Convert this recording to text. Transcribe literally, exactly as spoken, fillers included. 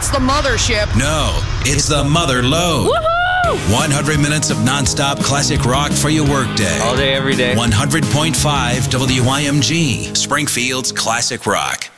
It's the mothership. No, it's the Mother Load. Woohoo! one hundred minutes of nonstop classic rock for your workday. All day, every day. one hundred point five W I M G, Springfield's classic rock.